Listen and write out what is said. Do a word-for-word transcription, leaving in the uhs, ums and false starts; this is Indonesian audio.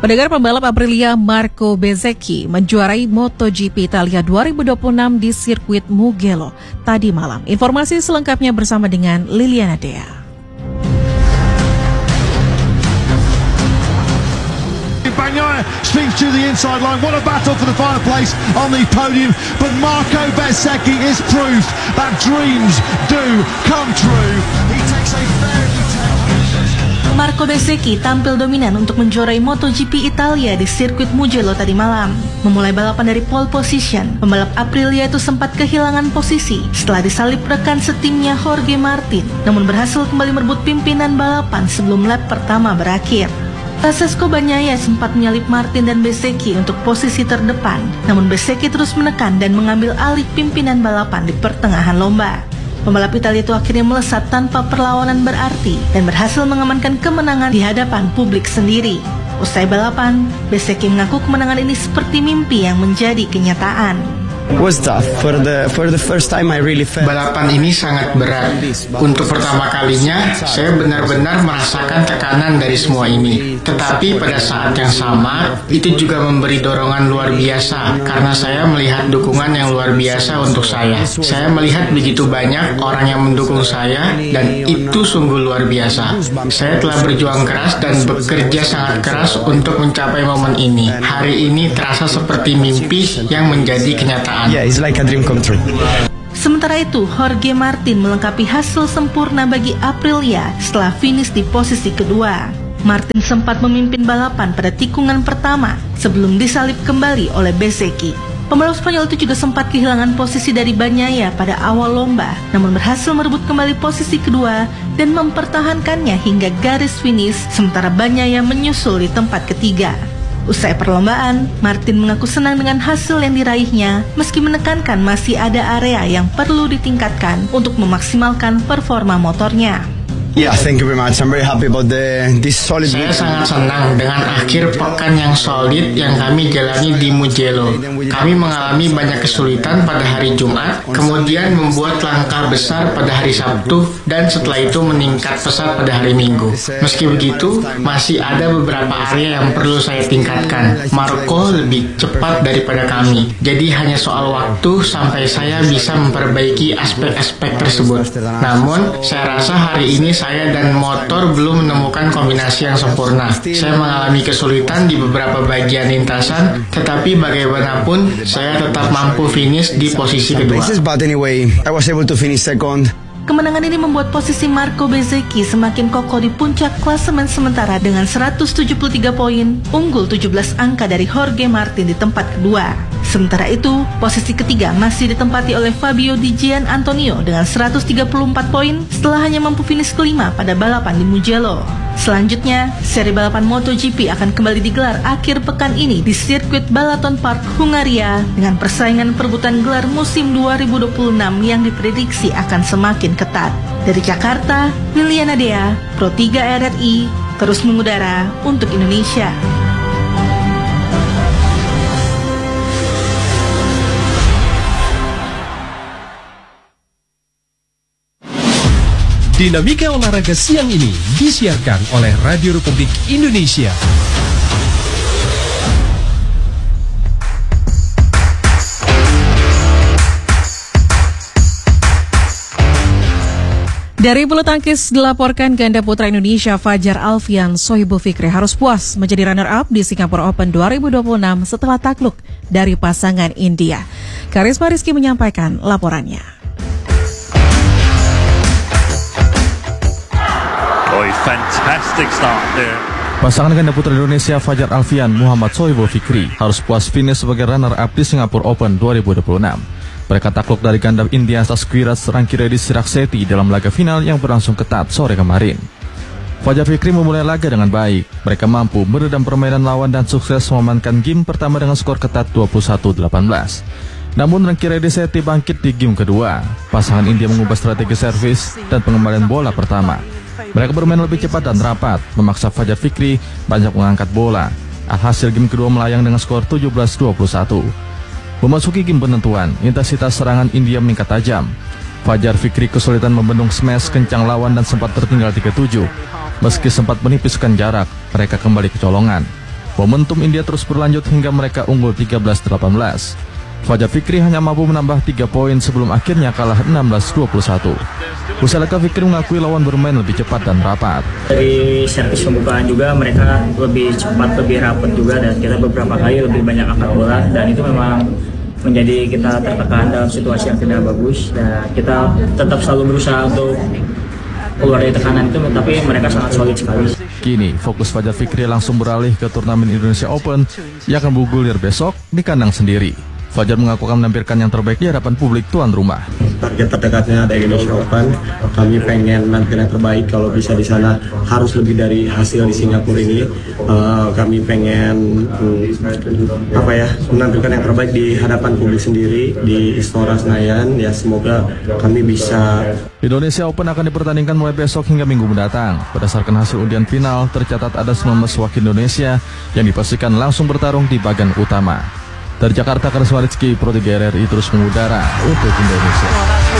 Pendengar, pembalap Aprilia Marco Bezzecchi menjuarai MotoGP Italia dua ribu dua puluh enam di sirkuit Mugello tadi malam. Informasi selengkapnya bersama dengan Liliana Dea. Bagnaia speaks to the inside line. What a battle for the final place on the podium. But Marco Bezzecchi is proof that dreams do come true. He takes a very Marco Bezzecchi tampil dominan untuk menjuarai MotoGP Italia di sirkuit Mugello tadi malam. Memulai balapan dari pole position, pembalap Aprilia itu sempat kehilangan posisi setelah disalip rekan setimnya Jorge Martin, namun berhasil kembali merebut pimpinan balapan sebelum lap pertama berakhir. Francesco Bagnaia sempat menyalip Martin dan Bezzecchi untuk posisi terdepan, namun Bezzecchi terus menekan dan mengambil alih pimpinan balapan di pertengahan lomba. Pembalap Italia itu akhirnya melesat tanpa perlawanan berarti dan berhasil mengamankan kemenangan di hadapan publik sendiri. Usai balapan, Bezzecchi mengaku kemenangan ini seperti mimpi yang menjadi kenyataan. Was tough for the for the first time I really felt. Balapan ini sangat berat. Untuk pertama kalinya saya benar-benar merasakan tekanan dari semua ini. Tetapi pada saat yang sama itu juga memberi dorongan luar biasa karena saya melihat dukungan yang luar biasa untuk saya. Saya melihat begitu banyak orang yang mendukung saya dan itu sungguh luar biasa. Saya telah berjuang keras dan bekerja sangat keras untuk mencapai momen ini. Hari ini terasa seperti mimpi yang menjadi kenyataan. Yeah, it's like a dream come true. Sementara itu, Jorge Martin melengkapi hasil sempurna bagi Aprilia setelah finish di posisi kedua. Martin sempat memimpin balapan pada tikungan pertama sebelum disalip kembali oleh Bezzecchi. Pembalap Spanyol itu juga sempat kehilangan posisi dari Bagnaia pada awal lomba, namun berhasil merebut kembali posisi kedua dan mempertahankannya hingga garis finish, sementara Bagnaia menyusul di tempat ketiga. Usai perlombaan, Martin mengaku senang dengan hasil yang diraihnya, meski menekankan masih ada area yang perlu ditingkatkan untuk memaksimalkan performa motornya. Yeah, thank you very much. I'm very happy about the this solid. Saya sangat senang dengan akhir pekan yang solid yang kami jalani di Mugello. Kami mengalami banyak kesulitan pada hari Jumat, kemudian membuat langkah besar pada hari Sabtu, dan setelah itu meningkat pesat pada hari Minggu. Meski begitu, masih ada beberapa area yang perlu saya tingkatkan. Marco lebih cepat daripada kami, jadi hanya soal waktu sampai saya bisa memperbaiki aspek-aspek tersebut. Namun, saya rasa hari ini saya dan motor belum menemukan kombinasi yang sempurna. Saya mengalami kesulitan di beberapa bagian lintasan, tetapi bagaimanapun saya tetap mampu finish di posisi kedua. But anyway, I was able to finish second. Kemenangan ini membuat posisi Marco Bezzecchi semakin kokoh di puncak klasemen sementara dengan seratus tujuh puluh tiga poin, unggul tujuh belas angka dari Jorge Martin di tempat kedua. Sementara itu, posisi ketiga masih ditempati oleh Fabio Di Gian Antonio dengan seratus tiga puluh empat poin setelah hanya mampu finish kelima pada balapan di Mugello. Selanjutnya, seri balapan MotoGP akan kembali digelar akhir pekan ini di sirkuit Balaton Park, Hungaria dengan persaingan perebutan gelar musim dua ribu dua puluh enam yang diprediksi akan semakin ketat. Dari Jakarta, Liliana Dea, Pro tiga R R I, terus mengudara untuk Indonesia. Dinamika olahraga siang ini disiarkan oleh Radio Republik Indonesia. Dari bulu tangkis dilaporkan ganda putra Indonesia Fajar Alfian Sohibul Fikri harus puas menjadi runner-up di Singapore Open dua ribu dua puluh enam setelah takluk dari pasangan India. Karisma Rizky menyampaikan laporannya. Oh, fantastic start there. Pasangan ganda putra Indonesia Fajar Alfian Muhammad Sohibul Fikri harus puas finish sebagai runner-up di Singapore Open dua ribu dua puluh enam. Mereka takluk dari ganda India Sasquiras Rankireddy Sirakseti dalam laga final yang berlangsung ketat sore kemarin. Fajar Fikri memulai laga dengan baik. Mereka mampu meredam permainan lawan dan sukses memenangkan game pertama dengan skor ketat dua puluh satu delapan belas. Namun Rankireddy Seti bangkit di game kedua. Pasangan India mengubah strategi servis dan pengembalian bola pertama. Mereka bermain lebih cepat dan rapat, memaksa Fajar Fikri banyak mengangkat bola. Alhasil game kedua melayang dengan skor tujuh belas dua puluh satu. Memasuki game penentuan, intensitas serangan India meningkat tajam. Fajar Fikri kesulitan membendung smash kencang lawan dan sempat tertinggal tiga tujuh. Meski sempat menipiskan jarak, mereka kembali kecolongan. Momentum India terus berlanjut hingga mereka unggul tiga belas delapan belas. Fajar Fikri hanya mampu menambah tiga poin sebelum akhirnya kalah enam belas dua puluh satu. Usai laga, Fikri mengakui lawan bermain lebih cepat dan rapat. Dari servis pembukaan juga mereka lebih cepat, lebih rapat juga, dan kita beberapa kali lebih banyak angkat bola, dan itu memang menjadi kita tertekan dalam situasi yang tidak bagus, dan kita tetap selalu berusaha untuk keluar dari tekanan itu, tapi mereka sangat solid sekali. Kini fokus Fajar Fikri langsung beralih ke turnamen Indonesia Open yang akan bergulir besok di kandang sendiri. Fajar mengaku akan menampilkan yang terbaik di hadapan publik tuan rumah. Target terdekatnya ada Indonesia Open. Kami pengen nampilin yang terbaik, kalau bisa di sana harus lebih dari hasil di Singapura ini. Uh, kami pengen um, apa ya menampilkan yang terbaik di hadapan publik sendiri di Istora Senayan. Ya, semoga kami bisa. Indonesia Open akan dipertandingkan mulai besok hingga minggu mendatang. Berdasarkan hasil undian final, tercatat ada sembilan belas wakil Indonesia yang dipastikan langsung bertarung di bagian utama. Dari Jakarta, Karisma Rizky, Pro tiga R R I terus mengudara untuk Indonesia.